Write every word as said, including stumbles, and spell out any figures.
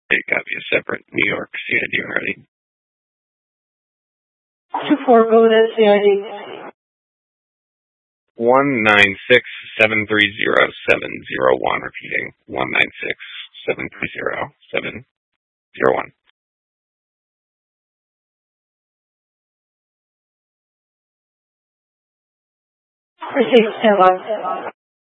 It got me a separate New York C I D already. Two four, go with that C I D. One nine six seven three zero seven zero one. Repeating. One nine six seven three zero seven zero one. Received, stand by.